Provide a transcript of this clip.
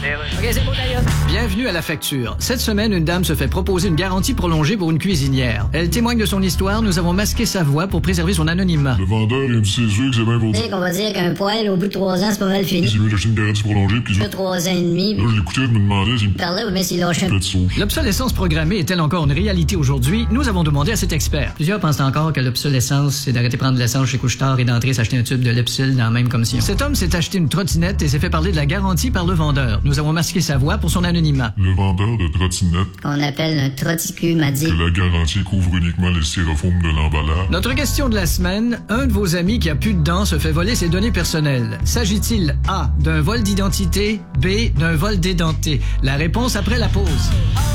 OK, c'est beau, d'ailleurs. Bienvenue à La Facture. Cette semaine, une dame se fait proposer une garantie prolongée pour une cuisinière. Elle témoigne de son histoire. Nous avons masqué sa voix pour préserver son anonymat. Le vendeur, il me dit ses yeux que c'est bien pour Tu sais qu'on va dire qu'un poêle, au bout de 3 ans, c'est pas mal fini. Il veut acheter une garantie prolongée, puis De 3 ans et demi. là, je l'écoutais, je me demandais s'il me Parlait, mais s'il lâchait un fait de sauce. L'obsolescence programmée est-elle encore une réalité aujourd'hui? Nous avons demandé à cet expert. Plusieurs pensent encore que l'obsolescence, c'est d'arrêter de prendre de l'essence chez Couche-Tard et d'entrer s'acheter un tube de Lepsil dans la même commission. Cet homme s'est acheté une trottinette et s'est fait parler de la garantie par le vendeur. Nous avons masqué sa voix pour son anonymat. Le vendeur de trottinette, qu'on appelle un trotticu m'a dit. que la garantie couvre uniquement les styrofoams de l'emballage. Notre question de la semaine, un de vos amis qui a plus de dents se fait voler ses données personnelles. S'agit-il A, d'un vol d'identité, B, d'un vol d'édenté? La réponse après la pause.